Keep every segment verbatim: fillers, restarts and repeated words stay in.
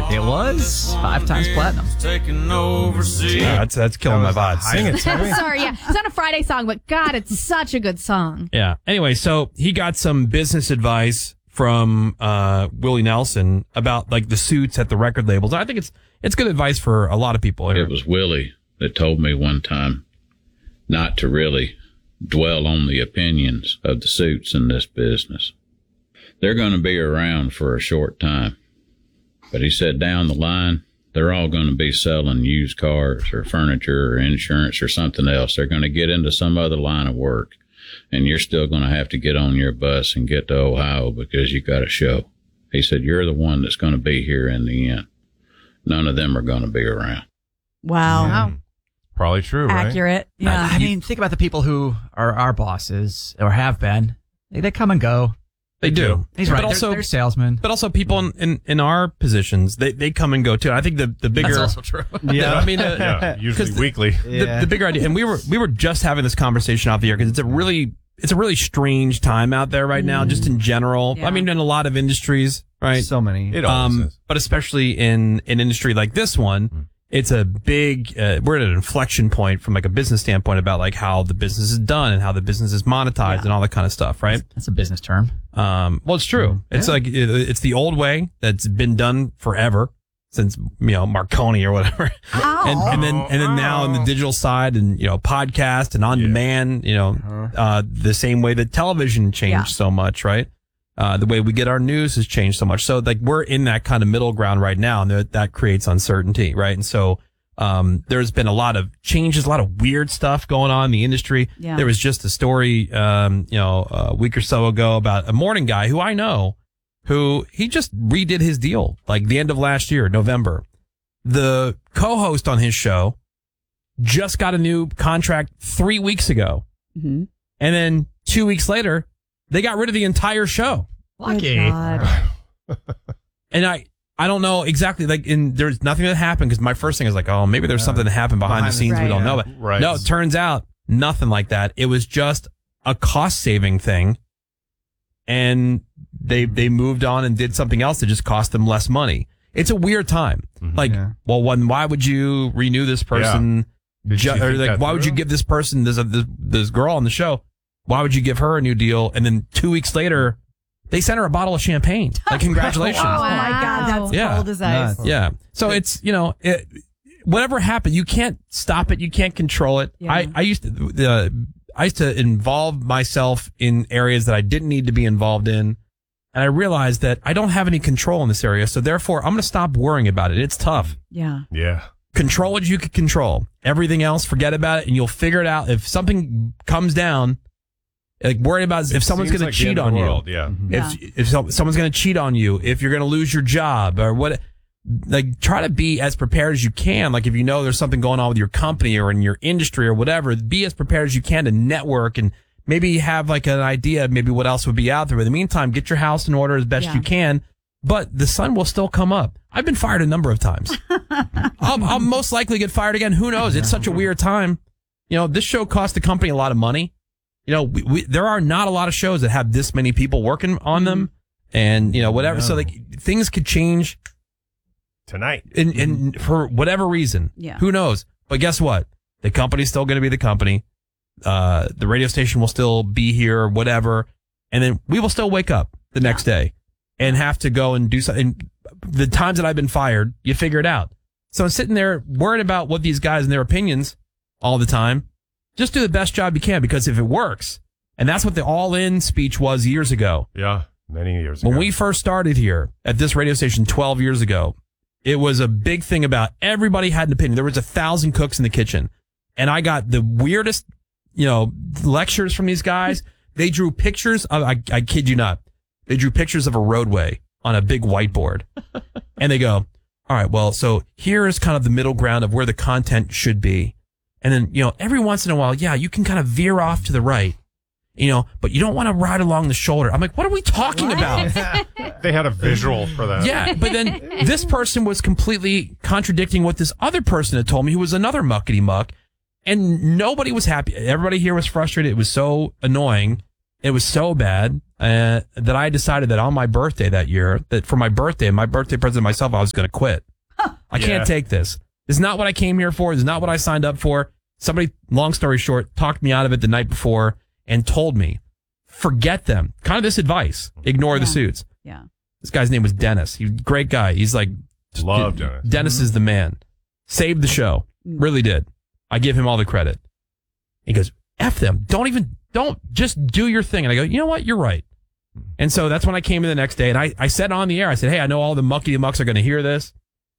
It was five times platinum. Yeah, that's that's killing my vibe. Sing it, Tammy. Sorry, yeah. It's not a Friday song, but God, it's such a good song. Yeah. Anyway, so he got some business advice from uh, Willie Nelson about like the suits at the record labels. I think it's it's good advice for a lot of people here. It was Willie that told me one time not to really dwell on the opinions of the suits in this business. They're going to be around for a short time. But he said down the line, they're all going to be selling used cars or furniture or insurance or something else. They're going to get into some other line of work. And you're still going to have to get on your bus and get to Ohio because you got a show. He said, you're the one that's going to be here in the end. None of them are going to be around. Wow. Wow. Probably true, right? Accurate. Yeah. I mean, think about the people who are our bosses or have been. They, they come and go. They do. He's But right. also- they're, they're salesmen. But also people in, in, in our positions, they, they come and go too. I think the, the bigger... That's also true. Yeah. I mean, uh, Yeah, usually 'cause the- weekly. the, the bigger idea, and we were we were just having this conversation off the air because it's a really it's a really strange time out there right now, just in general. Yeah. I mean, in a lot of industries, right? So many. It always Um, is. but especially in an industry like this one, it's a big. Uh, we're at an inflection point from like a business standpoint about like how the business is done and how the business is monetized and all that kind of stuff, right? That's a business term. Um, well, it's true. It's like it, it's the old way that's been done forever since you know Marconi or whatever, and, and then and then now in the digital side and you know podcast and on demand, you know, uh, the same way that television changed Yeah. so much, right? Uh, the way we get our news has changed so much. So like we're in that kind of middle ground right now, and that, that creates uncertainty, right? And so um, there's been a lot of changes, a lot of weird stuff going on in the industry. Yeah. There was just a story, um, you know, a week or so ago about a morning guy who I know, who he just redid his deal like the end of last year, November. The co-host on his show just got a new contract three weeks ago. Mhm. And then two weeks later, they got rid of the entire show. Lucky. Good God. And I, I don't know exactly, like, and there's nothing that happened because my first thing is like, oh, maybe there's something that happened behind, Behind the the- scenes we Right. don't know Yeah. about. Right. No, it turns out nothing like that. It was just a cost saving thing. And they, they moved on and did something else that just cost them less money. It's a weird time. Like, Yeah. well, one, why would you renew this person? Did Ju- she or think like, that why would you through? give this person, this, uh, this, this girl on the show, why would you give her a new deal? And then two weeks later, they sent her a bottle of champagne. Like, congratulations. Oh my God, that's Yeah. cold as ice. Nuts. Yeah. So it's, you know, it, whatever happened, you can't stop it. You can't control it. Yeah. I, I used to, the, I used to involve myself in areas that I didn't need to be involved in. And I realized that I don't have any control in this area. So therefore, I'm going to stop worrying about it. It's tough. Yeah. Yeah. Control what you can control. Everything else, forget about it, and you'll figure it out. If something comes down, like worry about if It someone's seems going like to the cheat end of on the you. world, Yeah. If if so, someone's going to cheat on you, if you're going to lose your job or what, like try to be as prepared as you can. Like if you know there's something going on with your company or in your industry or whatever, be as prepared as you can to network and maybe have like an idea, maybe what else would be out there. But in the meantime, get your house in order as best Yeah. you can. But the sun will still come up. I've been fired a number of times. I'll, I'll most likely get fired again. Who knows? It's such a weird time. You know, this show cost the company a lot of money. You know, we, we, there are not a lot of shows that have this many people working on them, and you know, whatever. So like things could change Tonight. in, in for whatever reason. Yeah. Who knows? But guess what? The company's still going to be the company. Uh, the radio station will still be here, whatever, and then we will still wake up the next day and have to go and do something. The times that I've been fired, you figure it out. So I'm sitting there worried about what these guys and their opinions all the time. Just do the best job you can, because if it works, and that's what the all-in speech was years ago. Yeah. Many years ago. When we first started here at this radio station twelve years ago, it was a big thing about everybody had an opinion. There was a thousand cooks in the kitchen, and I got the weirdest, you know, lectures from these guys. They drew pictures of, I, I kid you not, they drew pictures of a roadway on a big whiteboard. And they go, all right, well, so here is kind of the middle ground of where the content should be. And then, you know, every once in a while, yeah, you can kind of veer off to the right, you know, but you don't want to ride along the shoulder. I'm like, what are we talking about? They had a visual for that. Yeah, but then this person was completely contradicting what this other person had told me, who was another muckety muck. And nobody was happy. Everybody here was frustrated. It was so annoying. It was so bad. uh, that I decided that on my birthday that year, that for my birthday, my birthday present to myself, I was going to quit. I Yeah. can't take this. This is not what I came here for. This is not what I signed up for. Somebody, long story short, talked me out of it the night before and told me, forget them. Kind of this advice. Ignore the Yeah. suits. Yeah. This guy's name was Dennis. He's a great guy. He's like, Love Dennis. Dennis is the man. Saved the show. Really did. I give him all the credit. He goes, F them. Don't even, don't, just do your thing. And I go, you know what? You're right. And so that's when I came in the next day and I, I said on the air, I said, hey, I know all the mucky mucks are going to hear this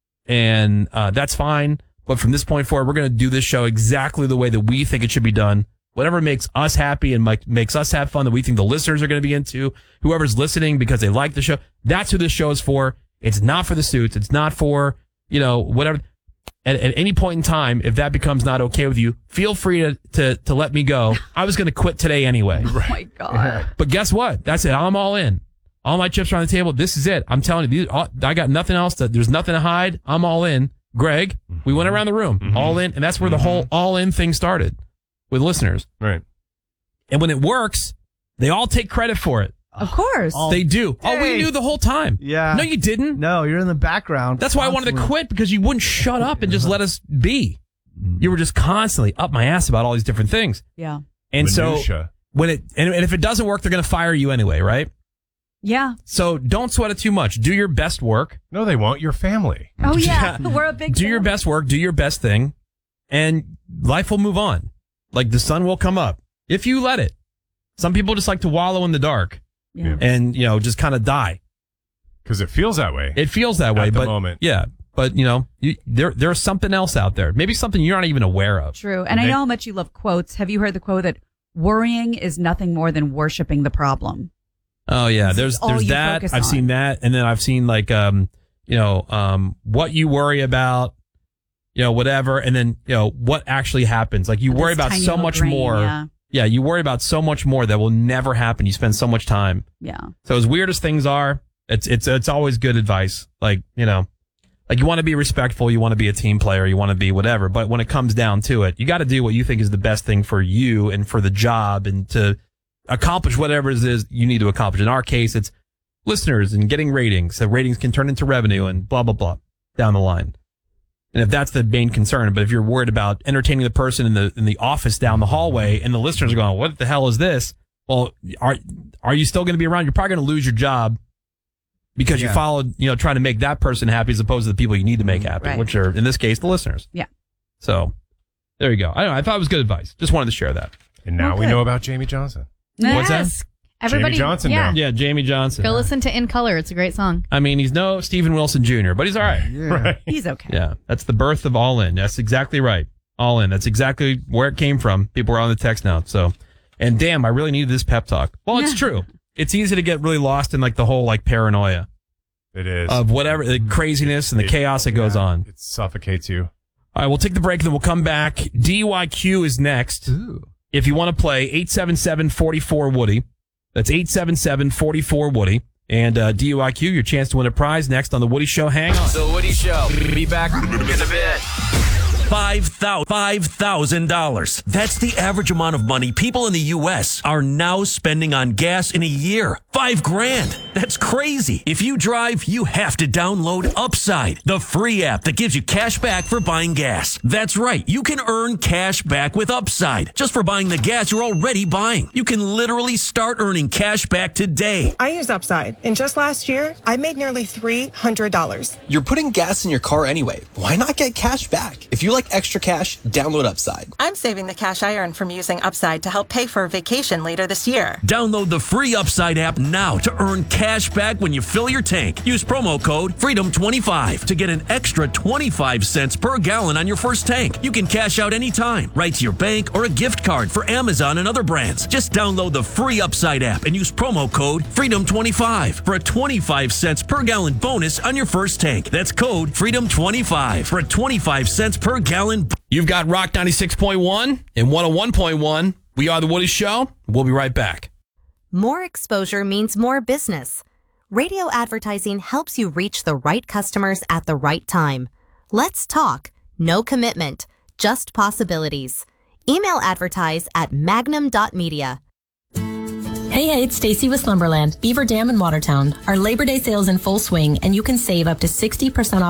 and uh, that's fine. But from this point forward, we're going to do this show exactly the way that we think it should be done. Whatever makes us happy and make, makes us have fun that we think the listeners are going to be into, whoever's listening because they like the show, that's who this show is for. It's not for the suits. It's not for, you know, whatever. At, at any point in time, if that becomes not okay with you, feel free to, to, to let me go. I was going to quit today anyway. Oh my God. But guess what? That's it. I'm all in. All my chips are on the table. This is it. I'm telling you, these, all, I got nothing else. To, there's nothing to hide. I'm all in. Greg, we went around the room, Mm-hmm. all in. And that's where the whole all in thing started with listeners. Right. And when it works, they all take credit for it. Of course. They do. Oh, we Hey. knew the whole time. Yeah. No, you didn't. No, you're in the background. That's why I wanted to constantly. quit because you wouldn't shut up and just let us be. You were just constantly up my ass about all these different things. Yeah. And so Minutia. when it, and, and if it doesn't work, they're going to fire you anyway, right? Yeah. So don't sweat it too much. Do your best work. No, they want your family. Oh yeah. We're a big Do your fan. best work. Do your best thing. And life will move on. Like the sun will come up if you let it. Some people just like to wallow in the dark Yeah. and, you know, just kind of die. Because it feels that way. It feels that way, At the but moment. yeah, but you know, you, there there's something else out there. Maybe something you're not even aware of. True. And I know how much you love quotes. Have you heard the quote that worrying is nothing more than worshiping the problem? Oh yeah, This there's is all there's you that. focus I've on. seen that, and then I've seen like um you know um what you worry about, you know whatever, and then you know what actually happens. Like you This worry about tiny so little much grain, more. Yeah. Yeah, you worry about so much more that will never happen. You spend so much time. Yeah. So as weird as things are, it's it's it's always good advice. Like you know, like you want to be respectful, you want to be a team player, you want to be whatever. But when it comes down to it, you got to do what you think is the best thing for you and for the job and to accomplish whatever it is you need to accomplish. In our case, it's listeners and getting ratings. So ratings can turn into revenue and blah blah blah down the line. And if that's the main concern, but if you're worried about entertaining the person in the in the office down the hallway and the listeners are going, "What the hell is this?" Well, are are you still going to be around? You're probably going to lose your job because you Yeah. followed, you know, trying to make that person happy as opposed to the people you need to make happy, Right. which are in this case the listeners. Yeah. So there you go. I don't know. I thought it was good advice. Just wanted to share that. And now Well, we good. know about Jamie Johnson. What's that? Yes. Everybody, Jamie Johnson yeah. now. Yeah, Jamie Johnson. Go listen to In Color. It's a great song. I mean, he's no Stephen Wilson Junior, but he's all right. Yeah. Right. He's okay. Yeah, that's the birth of All In. That's exactly right. All In. That's exactly where it came from. People are on the text now. So, and damn, I really needed this pep talk. Well, it's true. It's easy to get really lost in like the whole like paranoia It is. of whatever the craziness and the It- chaos that goes yeah, on. It suffocates you. All right, we'll take the break, then we'll come back. D Y Q is next. If you want to play, eight seven seven, four four, Woody. That's eight seven seven, four four, Woody. And uh, D U I Q, your chance to win a prize next on The Woody Show. Hang on. The Woody Show. Be back in a bit. Five thousand five thousand dollars. That's the average amount of money people in the U S are now spending on gas in a year. Five grand. That's crazy. If you drive, you have to download Upside, the free app that gives you cash back for buying gas. That's right. You can earn cash back with Upside just for buying the gas you're already buying. You can literally start earning cash back today. I use Upside, and just last year, I made nearly three hundred dollars. You're putting gas in your car anyway. Why not get cash back? If you like extra cash, download Upside. I'm saving the cash I earn from using Upside to help pay for a vacation later this year. Download the free Upside app now to earn cash back when you fill your tank. Use promo code freedom twenty-five to get an extra twenty-five cents per gallon on your first tank. You can cash out anytime, right to your bank or a gift card for Amazon and other brands. Just download the free Upside app and use promo code freedom twenty-five for a twenty-five cents per gallon bonus on your first tank. That's code freedom twenty-five for a twenty-five cents per gallon. You've got Rock ninety-six point one and one oh one point one. We are The Woody Show. We'll be right back. More exposure means more business. Radio advertising helps you reach the right customers at the right time. Let's talk. No commitment, just possibilities. Email advertise at magnum dot media. Hey, hey, it's Stacy with Slumberland, Beaver Dam in Watertown. Our Labor Day sales in full swing, and you can save up to sixty percent off